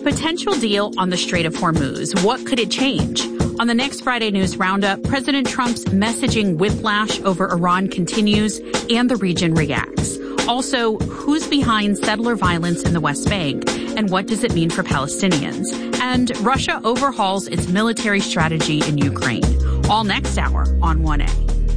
potential deal on the Strait of Hormuz. What could it change? On the next Friday News Roundup, President Trump's messaging whiplash over Iran continues and the region reacts. Also, who's behind settler violence in the West Bank and what does it mean for Palestinians? And Russia overhauls its military strategy in Ukraine. All next hour on 1A.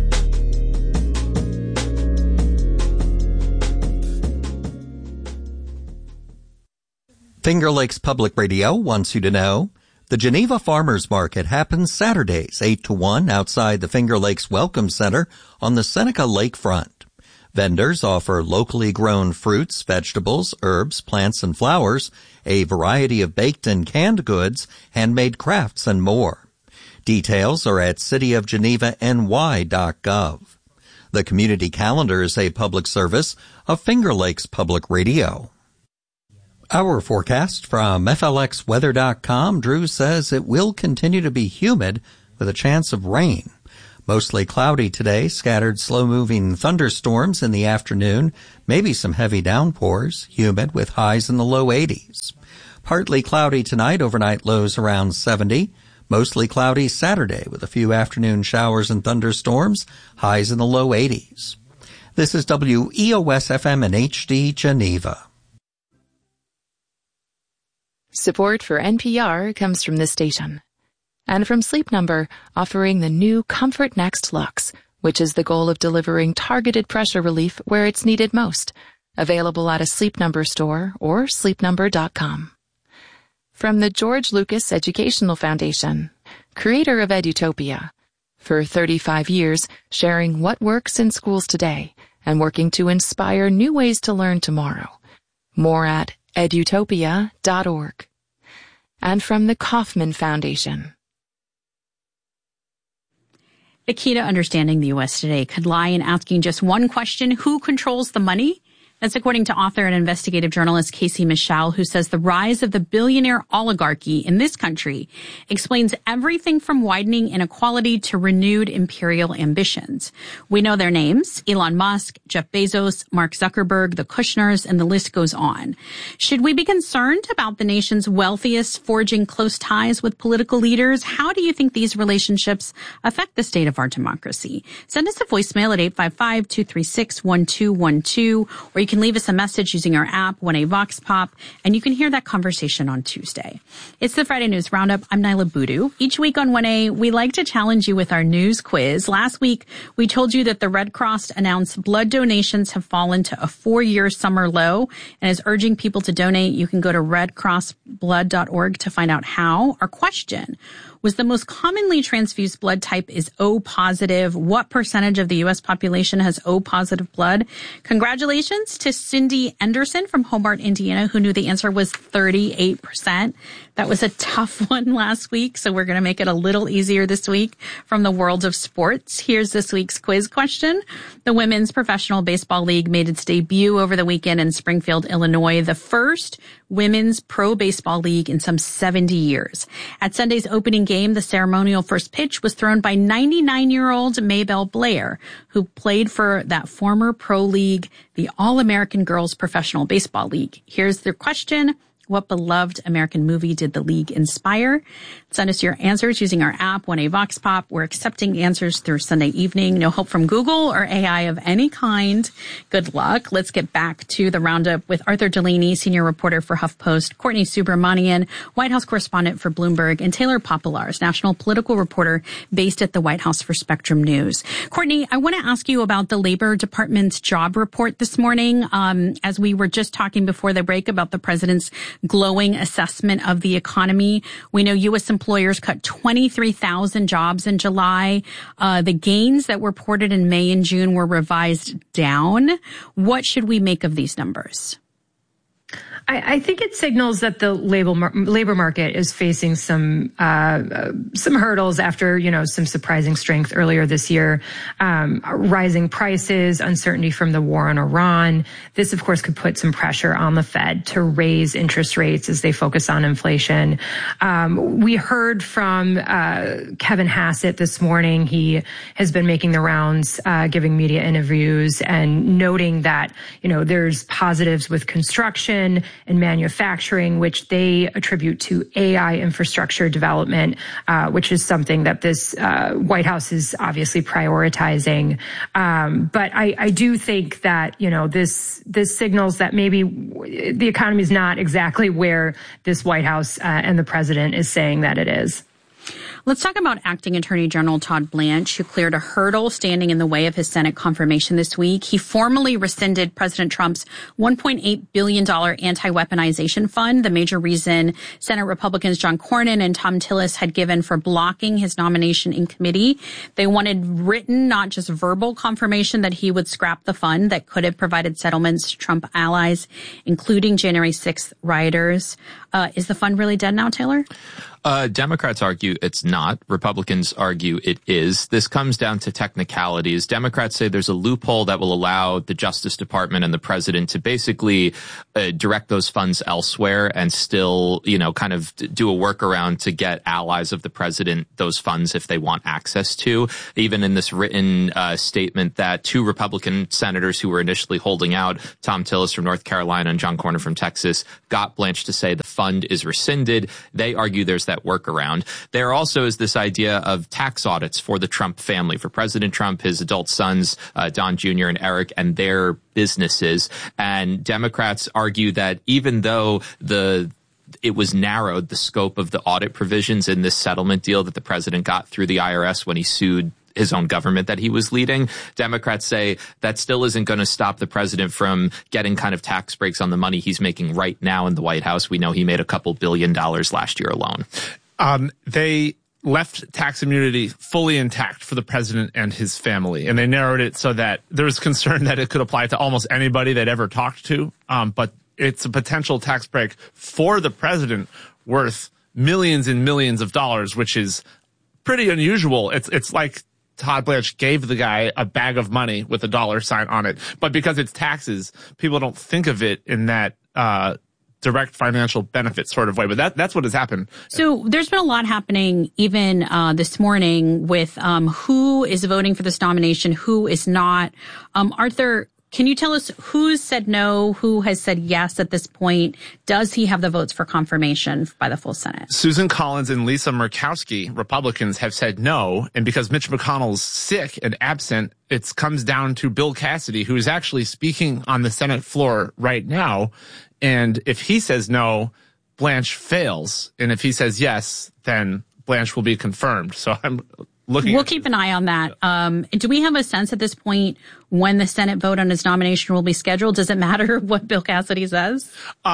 Finger Lakes Public Radio wants you to know the Geneva Farmers Market happens Saturdays 8 to 1 outside the Finger Lakes Welcome Center on the Seneca Lakefront. Vendors offer locally grown fruits, vegetables, herbs, plants, and flowers, a variety of baked and canned goods, handmade crafts, and more. Details are at cityofgenevany.gov. The community calendar is a public service of Finger Lakes Public Radio. Our forecast from FLXweather.com, Drew says it will continue to be humid with a chance of rain. Mostly cloudy today, scattered slow-moving thunderstorms in the afternoon, maybe some heavy downpours, humid with highs in the low 80s. Partly cloudy tonight, overnight lows around 70. Mostly cloudy Saturday with a few afternoon showers and thunderstorms, highs in the low 80s. This is WEOS-FM in HD, Geneva. Support for NPR comes from this station. And from Sleep Number, offering the new Comfort Next Luxe, which is the goal of delivering targeted pressure relief where it's needed most. Available at a Sleep Number store or sleepnumber.com. From the George Lucas Educational Foundation, creator of Edutopia. For 35 years, sharing what works in schools today and working to inspire new ways to learn tomorrow. More at edutopia.org. And from the Kauffman Foundation. The key to understanding the U.S. today could lie in asking just one question: who controls the money? That's according to author and investigative journalist Casey Michel, who says the rise of the billionaire oligarchy in this country explains everything from widening inequality to renewed imperial ambitions. We know their names: Elon Musk, Jeff Bezos, Mark Zuckerberg, the Kushners, and the list goes on. Should we be concerned about the nation's wealthiest forging close ties with political leaders? How do you think these relationships affect the state of our democracy? Send us a voicemail at 855-236-1212, or you can leave us a message using our app, 1A Vox Pop, and you can hear that conversation on Tuesday. It's the Friday News Roundup. I'm Nyla Boodoo. Each week on 1A, we like to challenge you with our news quiz. Last week, we told you that the Red Cross announced blood donations have fallen to a 4-year summer low and is urging people to donate. You can go to redcrossblood.org to find out how. Our question was the most commonly transfused blood type is O positive. What percentage of the U.S. population has O positive blood? Congratulations to Cindy Anderson from Hobart, Indiana, who knew the answer was 38%. That was a tough one last week, so we're going to make it a little easier this week from the world of sports. Here's this week's quiz question. The Women's Professional Baseball League made its debut over the weekend in Springfield, Illinois, the first women's pro baseball league in some 70 years. At Sunday's opening game, the ceremonial first pitch was thrown by 99-year-old Maybelle Blair, who played for that former pro league, the All-American Girls Professional Baseball League. Here's the question. What beloved American movie did the league inspire? Send us your answers using our app, 1A Vox Pop. We're accepting answers through Sunday evening. No help from Google or AI of any kind. Good luck. Let's get back to the roundup with Arthur Delaney, senior reporter for HuffPost, Courtney Subramanian, White House correspondent for Bloomberg, and Taylor Popolars, national political reporter based at the White House for Spectrum News. Courtney, I want to ask you about the Labor Department's job report this morning. As we were just talking before the break about the president's glowing assessment of the economy. We know U.S. employers cut 23,000 jobs in July. The gains that were reported in May and June were revised down. What should we make of these numbers? I think it signals that the labor market is facing some hurdles after, some surprising strength earlier this year. Rising prices, uncertainty from the war on Iran. This, of course, could put some pressure on the Fed to raise interest rates as they focus on inflation. We heard from Kevin Hassett this morning. He has been making the rounds, giving media interviews and noting that, there's positives with construction and manufacturing, which they attribute to AI infrastructure development, which is something that this White House is obviously prioritizing. But I do think that, this signals that maybe the economy is not exactly where this White House and the president is saying that it is. Let's talk about Acting Attorney General Todd Blanche, who cleared a hurdle standing in the way of his Senate confirmation this week. He formally rescinded President Trump's $1.8 billion anti-weaponization fund, the major reason Senate Republicans John Cornyn and Thom Tillis had given for blocking his nomination in committee. They wanted written, not just verbal confirmation that he would scrap the fund that could have provided settlements to Trump allies, including January 6th rioters. Is the fund really dead now, Taylor? Democrats argue it's not. Republicans argue it is. This comes down to technicalities. Democrats say there's a loophole that will allow the Justice Department and the president to basically direct those funds elsewhere and still, kind of do a workaround to get allies of the president those funds if they want access to. Even in this written statement that two Republican senators who were initially holding out, Thom Tillis from North Carolina and John Cornyn from Texas, got Blanche to say the fund is rescinded. They argue there's that workaround. There also is this idea of tax audits for the Trump family, for President Trump, his adult sons, Don Jr. and Eric, and their businesses. And Democrats argue that even though it was narrowed, the scope of the audit provisions in this settlement deal that the president got through the IRS when he sued his own government that he was leading, Democrats say that still isn't going to stop the president from getting kind of tax breaks on the money he's making right now in the White House. We know he made a couple $2 billion last year alone. They left tax immunity fully intact for the president and his family, and they narrowed it so that there was concern that it could apply to almost anybody they'd ever talked to. But it's a potential tax break for the president worth millions and millions of dollars, which is pretty unusual. It's like Todd Blanche gave the guy a bag of money with a dollar sign on it. But because it's taxes, people don't think of it in that direct financial benefit sort of way. But that's what has happened. So there's been a lot happening even this morning with who is voting for this nomination, who is not. Arthur, can you tell us who's said no, who has said yes at this point? Does he have the votes for confirmation by the full Senate? Susan Collins and Lisa Murkowski, Republicans, have said no. And because Mitch McConnell's sick and absent, it comes down to Bill Cassidy, who is actually speaking on the Senate floor right now. And if he says no, Blanche fails. And if he says yes, then Blanche will be confirmed. So we'll keep an eye on that. Do we have a sense at this point when the Senate vote on his nomination will be scheduled? Does it matter what Bill Cassidy says?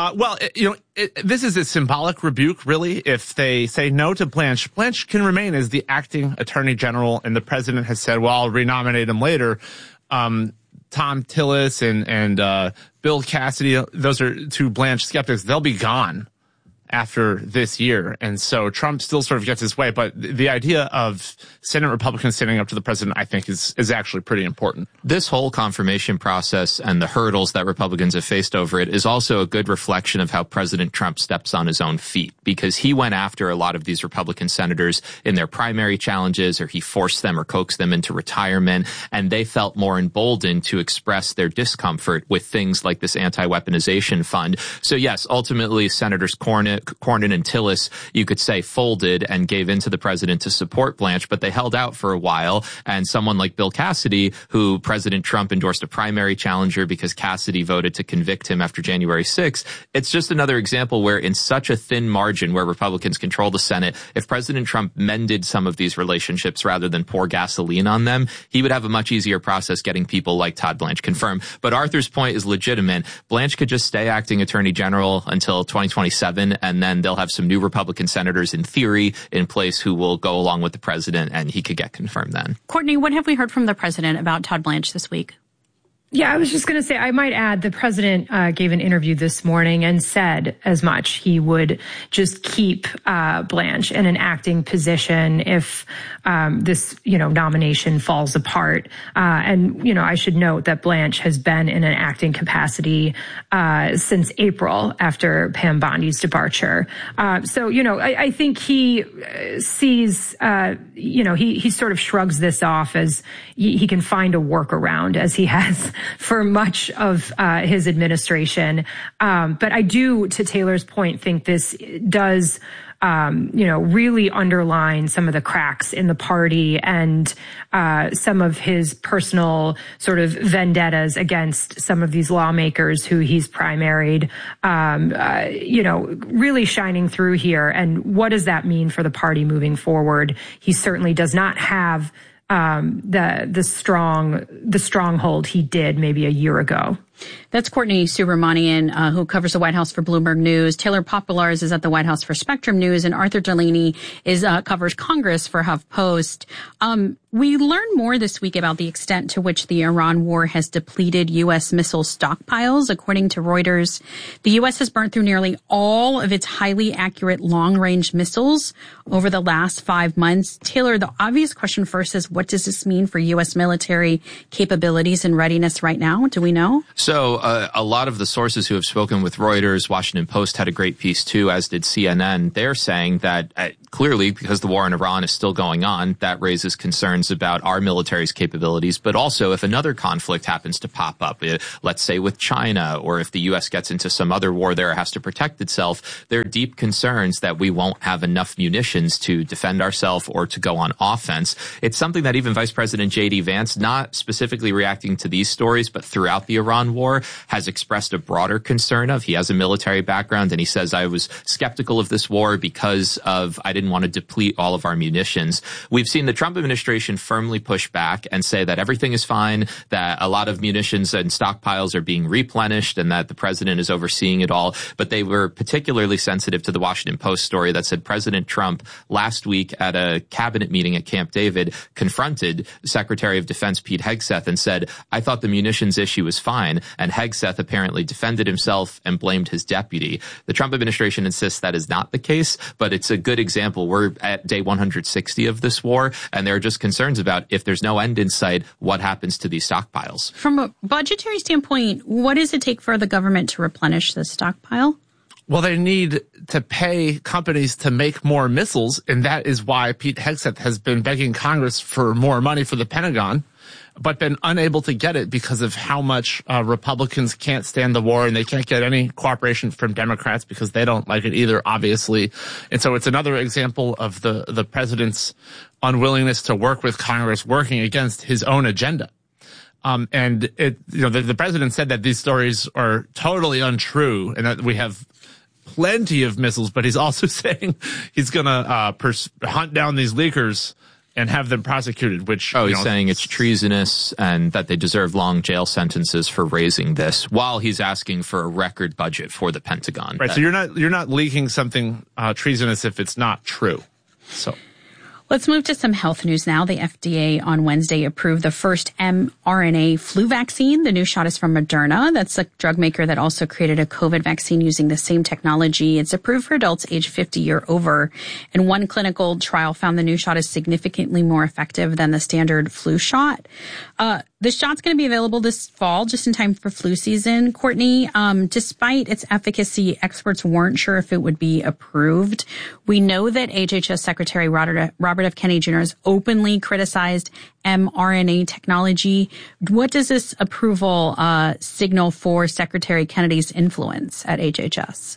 This is a symbolic rebuke, really. If they say no to Blanche, Blanche can remain as the acting attorney general, and the president has said, well, I'll renominate him later. Thom Tillis and Bill Cassidy, those are two Blanche skeptics. They'll be gone after this year. And so Trump still sort of gets his way. But the idea of Senate Republicans standing up to the president, I think, is actually pretty important. This whole confirmation process and the hurdles that Republicans have faced over it is also a good reflection of how President Trump steps on his own feet, because he went after a lot of these Republican senators in their primary challenges, or he forced them or coaxed them into retirement, and they felt more emboldened to express their discomfort with things like this anti-weaponization fund. So yes, ultimately Senators Cornyn and Tillis, you could say, folded and gave in to the president to support Blanche, but they held out for a while. And someone like Bill Cassidy, who President Trump endorsed a primary challenger because Cassidy voted to convict him after January 6th, it's just another example where in such a thin margin where Republicans control the Senate, if President Trump mended some of these relationships rather than pour gasoline on them, he would have a much easier process getting people like Todd Blanche confirmed. But Arthur's point is legitimate. Blanche could just stay acting attorney general until 2027, and then they'll have some new Republican senators in theory in place who will go along with the president, and he could get confirmed then. Courtney, what have we heard from the president about Todd Blanche this week? Yeah, I was just going to say, I might add, the president gave an interview this morning and said as much. He would just keep Blanche in an acting position if this, nomination falls apart. And I should note that Blanche has been in an acting capacity since April after Pam Bondi's departure. So I think he sees, he sort of shrugs this off as he can find a workaround, as he has for much of his administration. But I do, to Taylor's point, think this does really underline some of the cracks in the party and some of his personal sort of vendettas against some of these lawmakers who he's primaried, really shining through here. And what does that mean for the party moving forward? He certainly does not have the stronghold he did maybe a year ago. That's Courtney Subramanian, who covers the White House for Bloomberg News. Taylor Popolars is at the White House for Spectrum News, and Arthur Delaney covers Congress for HuffPost. We learned more this week about the extent to which the Iran war has depleted U.S. missile stockpiles. According to Reuters, the U.S. has burnt through nearly all of its highly accurate long-range missiles over the last 5 months. Taylor, the obvious question first is, what does this mean for U.S. military capabilities and readiness right now? Do we know? So a lot of the sources who have spoken with Reuters, Washington Post had a great piece too, as did CNN. They're saying that clearly, because the war in Iran is still going on, that raises concerns about our military's capabilities. But also, if another conflict happens to pop up, let's say with China, or if the U.S. gets into some other war there, has to protect itself, there are deep concerns that we won't have enough munitions to defend ourselves or to go on offense. It's something that even Vice President J.D. Vance, not specifically reacting to these stories, but throughout the Iran war, has expressed a broader concern of. He has a military background, and he says, I was skeptical of this war because of I didn't want to deplete all of our munitions. We've seen the Trump administration firmly push back and say that everything is fine, that a lot of munitions and stockpiles are being replenished, and that the president is overseeing it all. But they were particularly sensitive to the Washington Post story that said President Trump last week at a cabinet meeting at Camp David confronted Secretary of Defense Pete Hegseth and said, I thought the munitions issue was fine. And Hegseth apparently defended himself and blamed his deputy. The Trump administration insists that is not the case, but it's a good example. We're at day 160 of this war, and there are just concerns about if there's no end in sight, what happens to these stockpiles. From a budgetary standpoint, what does it take for the government to replenish the stockpile? Well, they need to pay companies to make more missiles, and that is why Pete Hegseth has been begging Congress for more money for the Pentagon, but been unable to get it because of how much Republicans can't stand the war, and they can't get any cooperation from Democrats because they don't like it either, obviously. And so it's another example of the president's unwillingness to work with Congress, working against his own agenda. And the president said that these stories are totally untrue and that we have plenty of missiles, but he's also saying he's going to hunt down these leakers and have them prosecuted, which... he's saying it's treasonous and that they deserve long jail sentences for raising this, while he's asking for a record budget for the Pentagon. Right, so you're not leaking something treasonous if it's not true. So... Let's move to some health news now. The FDA on Wednesday approved the first mRNA flu vaccine. The new shot is from Moderna. That's a drug maker that also created a COVID vaccine using the same technology. It's approved for adults age 50 or over. And one clinical trial found the new shot is significantly more effective than the standard flu shot. The shot's going to be available this fall, just in time for flu season. Courtney, despite its efficacy, experts weren't sure if it would be approved. We know that HHS Secretary Robert F. Kennedy Jr. has openly criticized mRNA technology. What does this approval signal for Secretary Kennedy's influence at HHS?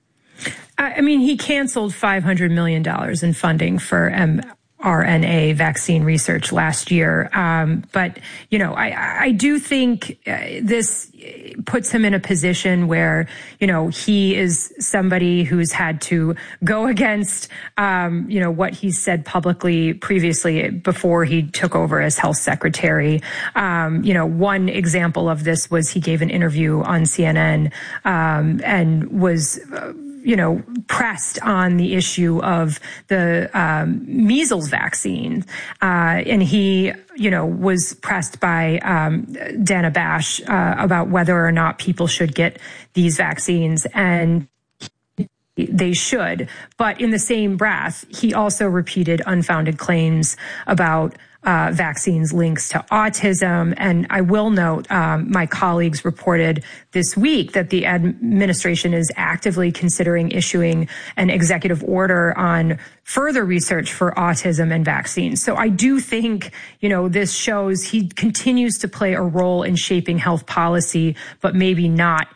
I mean, he canceled $500 million in funding for mRNA vaccine research last year. But, I do think this puts him in a position where, he is somebody who's had to go against, what he said publicly previously before he took over as health secretary. One example of this was he gave an interview on CNN, and was, pressed on the issue of the measles vaccine. And he, was pressed by Dana Bash about whether or not people should get these vaccines. And they should. But in the same breath, he also repeated unfounded claims about vaccines links to autism. And I will note, my colleagues reported this week that the administration is actively considering issuing an executive order on further research for autism and vaccines. So I do think, this shows he continues to play a role in shaping health policy, but maybe not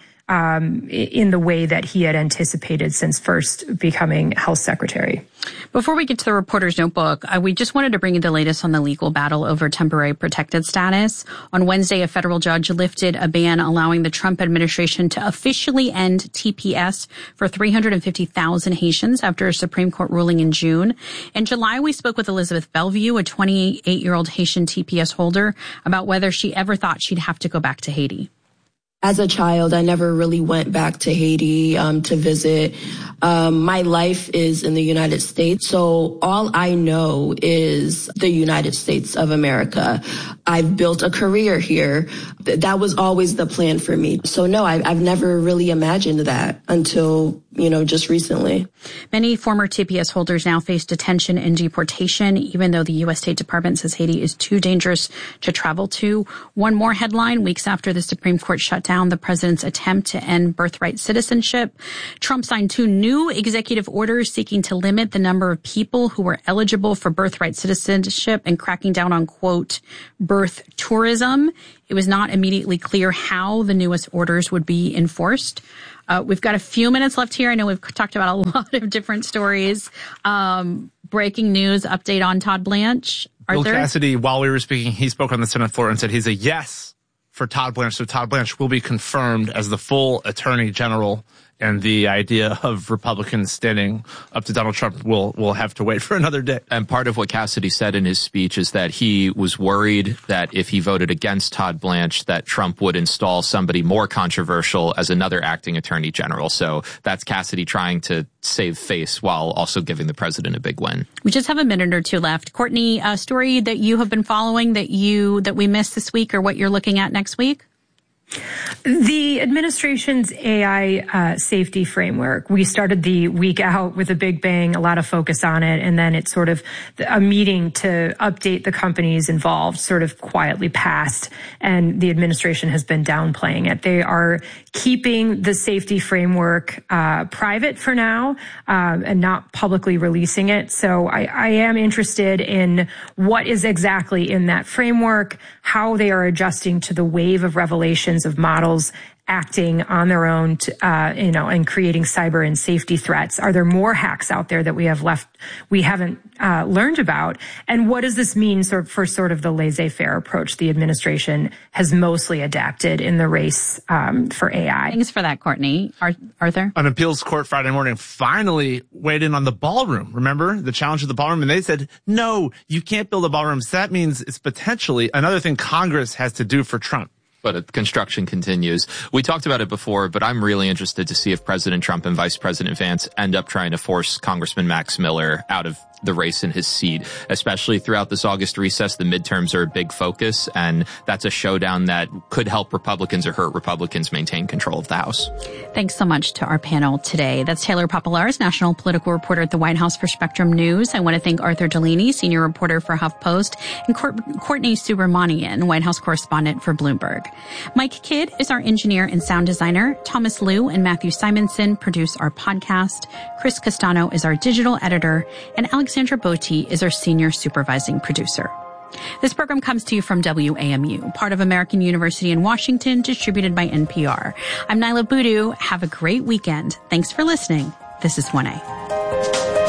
in the way that he had anticipated since first becoming health secretary. Before we get to the reporter's notebook, we just wanted to bring you the latest on the legal battle over temporary protected status. On Wednesday, a federal judge lifted a ban allowing the Trump administration to officially end TPS for 350,000 Haitians after a Supreme Court ruling in June. In July, we spoke with Elizabeth Bellevue, a 28-year-old Haitian TPS holder, about whether she ever thought she'd have to go back to Haiti. As a child, I never really went back to Haiti to visit. My life is in the United States, so all I know is the United States of America. I've built a career here. That was always the plan for me. So no, I've never really imagined that until, just recently. Many former TPS holders now face detention and deportation, even though the U.S. State Department says Haiti is too dangerous to travel to. One more headline: weeks after the Supreme Court shut down the president's attempt to end birthright citizenship, Trump signed 2 new executive orders seeking to limit the number of people who were eligible for birthright citizenship and cracking down on, quote, birth tourism. It was not immediately clear how the newest orders would be enforced. We've got a few minutes left here. I know we've talked about a lot of different stories. Breaking news update on Todd Blanche. Bill Cassidy, while we were speaking, he spoke on the Senate floor and said he's a yes for Todd Blanche. So Todd Blanche will be confirmed as the full Attorney General, and the idea of Republicans standing up to Donald Trump will have to wait for another day. And part of what Cassidy said in his speech is that he was worried that if he voted against Todd Blanche, that Trump would install somebody more controversial as another acting Attorney General. So that's Cassidy trying to save face while also giving the president a big win. We just have a minute or two left. Courtney, a story that you have been following that we missed this week, or what you're looking at next week? The administration's AI safety framework, we started the week out with a big bang, a lot of focus on it, and then it's sort of a meeting to update the companies involved sort of quietly passed, and the administration has been downplaying it. They are keeping the safety framework private for now and not publicly releasing it. So I am interested in what is exactly in that framework, how they are adjusting to the wave of revelations of models acting on their own, and creating cyber and safety threats. Are there more hacks out there that we haven't learned about? And what does this mean for sort of the laissez-faire approach the administration has mostly adapted in the race for AI? Thanks for that, Courtney. Arthur? An appeals court Friday morning finally weighed in on the ballroom. Remember the challenge of the ballroom? And they said, no, you can't build a ballroom. So that means it's potentially another thing Congress has to do for Trump. But construction continues. We talked about it before, but I'm really interested to see if President Trump and Vice President Vance end up trying to force Congressman Max Miller out of the race in his seat, especially throughout this August recess. The midterms are a big focus, and that's a showdown that could help Republicans or hurt Republicans maintain control of the House. Thanks so much to our panel today. That's Taylor Popolaris, national political reporter at the White House for Spectrum News. I want to thank Arthur Delaney, senior reporter for HuffPost, and Courtney Subramanian, White House correspondent for Bloomberg. Mike Kidd is our engineer and sound designer. Thomas Liu and Matthew Simonson produce our podcast. Chris Castano is our digital editor, and Alexandra Botti is our senior supervising producer. This program comes to you from WAMU, part of American University in Washington, distributed by NPR. I'm Naila Boodoo. Have a great weekend. Thanks for listening. This is 1A.